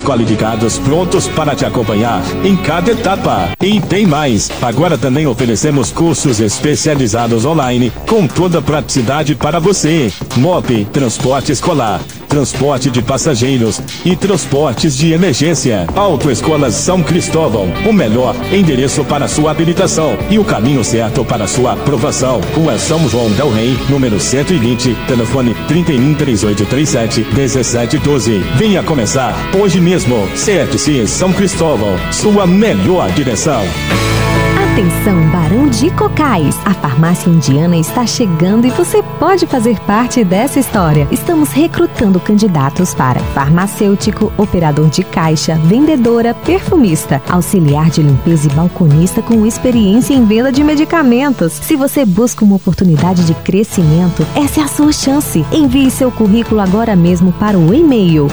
qualificados prontos para te acompanhar em cada etapa. E tem mais, agora também oferecemos cursos especializados online com toda a praticidade para você. MOP, transporte escolar, transporte de passageiros e transportes de emergência. Autoescola São Cristóvão, o melhor endereço para sua habilitação e o caminho certo para sua aprovação. Rua São João del Rei, número 120, telefone 31 3837 1712. Venha começar hoje mesmo. CFC São Cristóvão, sua melhor direção. Atenção, Barão de Cocais! A farmácia indiana está chegando e você pode fazer parte dessa história. Estamos recrutando candidatos para farmacêutico, operador de caixa, vendedora, perfumista, auxiliar de limpeza e balconista com experiência em venda de medicamentos. Se você busca uma oportunidade de crescimento, essa é a sua chance. Envie seu currículo agora mesmo para o e-mail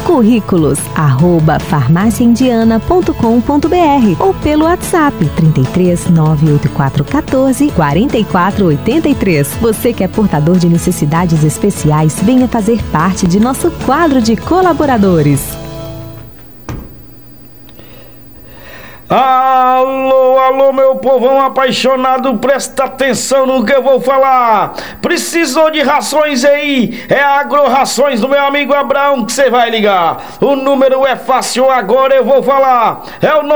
currículos@farmaciaindiana.com.br ou pelo WhatsApp 33 98414 4483. Você que é portador de necessidades especiais, venha fazer parte de nosso quadro de colaboradores. Alô, alô, meu povão apaixonado, presta atenção no que eu vou falar. Precisou de rações aí? É a Agro-Rações do meu amigo Abraão que você vai ligar. O número é fácil, agora eu vou falar. É o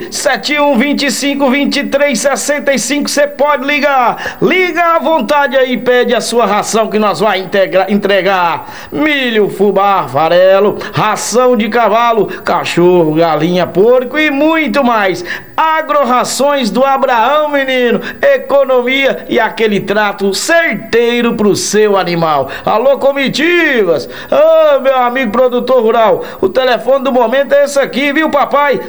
971252365. Você pode ligar. Liga à vontade aí, pede a sua ração que nós vamos entregar. Milho, fubá, farelo, ração de cavalo, cachorro, galinha, porco e muito mais. Agro-Rações do Abraão, menino. Economia e aquele trato certeiro pro seu animal. Alô, comitivas. Ô, meu amigo produtor rural, o telefone do momento é esse aqui, viu, papai?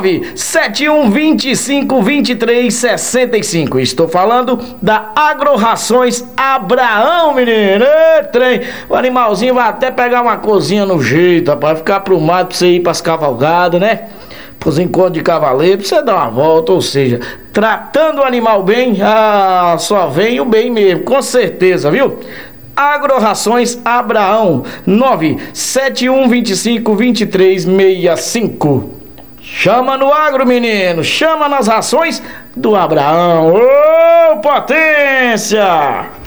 971252365. Estou falando da Agro-Rações Abraão, menino. Ê, trem. O animalzinho vai até pegar uma cozinha no jeito, rapaz. Ficar pro mato pra você ir pras cavalgadas, né? Os encontros de cavaleiro, pra você dar uma volta, ou seja, tratando o animal bem, só vem o bem mesmo, com certeza, viu? Agro-Rações Abraão, 971252365. Chama no agro, menino, chama nas rações do Abraão. Ô, potência!